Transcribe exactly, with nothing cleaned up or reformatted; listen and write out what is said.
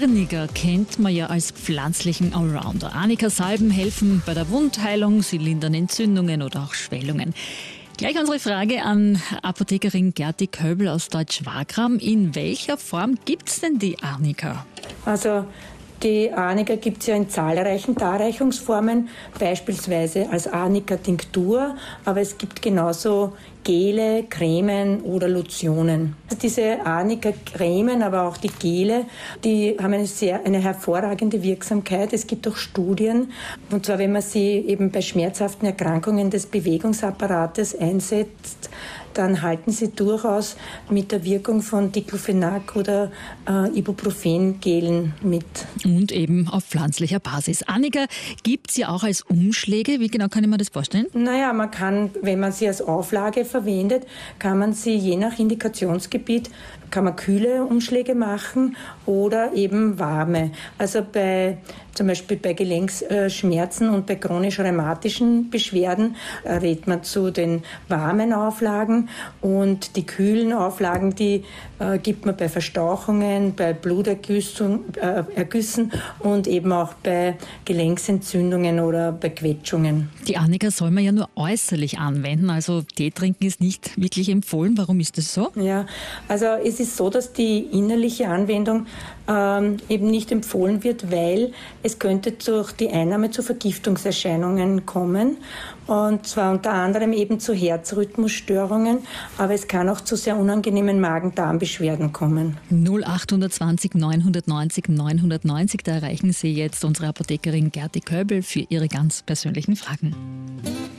Arnika kennt man ja als pflanzlichen Allrounder. Arnika-Salben helfen bei der Wundheilung, sie lindern Entzündungen oder auch Schwellungen. Gleich unsere Frage an Apothekerin Gerti Köbel aus Deutsch-Wagram. In welcher Form gibt's denn die Arnika? Also die Arnika gibt es ja in zahlreichen Darreichungsformen, beispielsweise als Arnika-Tinktur, aber es gibt genauso Gele, Cremen oder Lotionen. Diese Arnika-Cremen, aber auch die Gele, die haben eine sehr, eine hervorragende Wirksamkeit. Es gibt auch Studien, und zwar wenn man sie eben bei schmerzhaften Erkrankungen des Bewegungsapparates einsetzt, dann halten sie durchaus mit der Wirkung von Diclofenac oder äh, Ibuprofen-Gelen mit. Und eben auf pflanzlicher Basis. Arnika gibt es ja auch als Umschläge. Wie genau kann ich mir das vorstellen? Naja, man kann, wenn man sie als Auflage verwendet, kann man sie je nach Indikationsgebiet, kann man kühle Umschläge machen oder eben warme. Also bei zum Beispiel bei Gelenkschmerzen und bei chronisch-rheumatischen Beschwerden äh, rät man zu den warmen Auflagen, und die kühlen Auflagen, die äh, gibt man bei Verstauchungen, bei Blutergüssen äh, Ergüssen und eben auch bei Gelenksentzündungen oder bei Quetschungen. Die Arnika soll man ja nur äußerlich anwenden, also Tee trinken ist nicht wirklich empfohlen. Warum ist das so? Ja, also es ist so, dass die innerliche Anwendung ähm, eben nicht empfohlen wird, weil es könnte durch die Einnahme zu Vergiftungserscheinungen kommen, und zwar unter anderem eben zu Herzrhythmusstörungen, aber es kann auch zu sehr unangenehmen Magen-Darm-Beschwerden kommen. null acht zwanzig neunhundertneunzig neunhundertneunzig, da erreichen Sie jetzt unsere Apothekerin Gerti Köbel für Ihre ganz persönlichen Fragen.